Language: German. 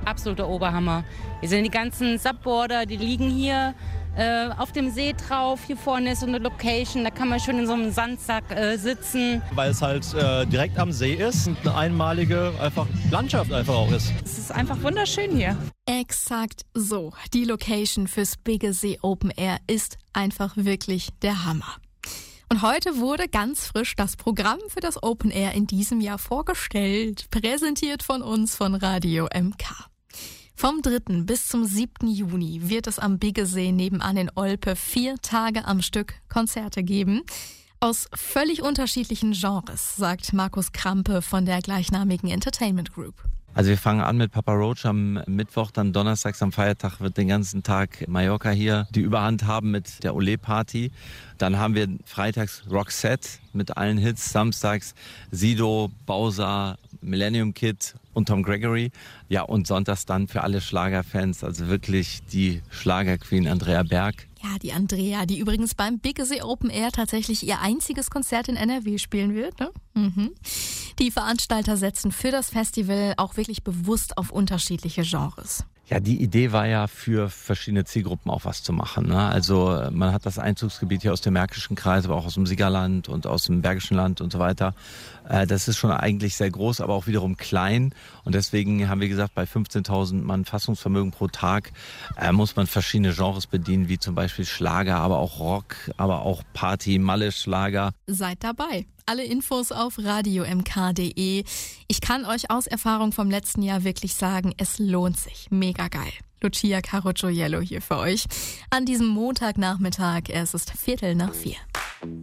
absoluter Oberhammer. Hier sind die ganzen Subboarder, die liegen hier auf dem See drauf. Hier vorne ist so eine Location, da kann man schön in so einem Sandsack sitzen. Weil es halt direkt am See ist und eine einmalige Landschaft einfach auch ist. Es ist einfach wunderschön hier. Exakt so. Die Location fürs Biggesee Open Air ist einfach wirklich der Hammer. Und heute wurde ganz frisch das Programm für das Open Air in diesem Jahr vorgestellt, präsentiert von uns von Radio MK. Vom 3. bis zum 7. Juni wird es am Biggesee nebenan in Olpe 4 Tage am Stück Konzerte geben. Aus völlig unterschiedlichen Genres, sagt Markus Krampe von der gleichnamigen Entertainment Group. Also wir fangen an mit Papa Roach am Mittwoch, dann donnerstags am Feiertag wird den ganzen Tag Mallorca hier die Überhand haben mit der Olé-Party. Dann haben wir freitags Roxette mit allen Hits, samstags Sido, Bowser, Millennium Kid und Tom Gregory. Ja, und sonntags dann für alle Schlagerfans, also wirklich die Schlagerqueen Andrea Berg. Ja, die Andrea, die übrigens beim Biggesee Open Air tatsächlich ihr einziges Konzert in NRW spielen wird. Ne? Die Veranstalter setzen für das Festival auch wirklich bewusst auf unterschiedliche Genres. Ja, die Idee war ja für verschiedene Zielgruppen auch was zu machen. Ne? Also man hat das Einzugsgebiet hier aus dem Märkischen Kreis, aber auch aus dem Siegerland und aus dem Bergischen Land und so weiter. Das ist schon eigentlich sehr groß, aber auch wiederum klein. Und deswegen haben wir gesagt, bei 15.000 Mann Fassungsvermögen pro Tag muss man verschiedene Genres bedienen, wie zum Beispiel Schlager, aber auch Rock, aber auch Party, Malle, Schlager. Seid dabei. Alle Infos auf radiomk.de. Ich kann euch aus Erfahrung vom letzten Jahr wirklich sagen, es lohnt sich. Mega geil. Lucia Carocciello hier für euch. An diesem Montagnachmittag, es ist 4:45.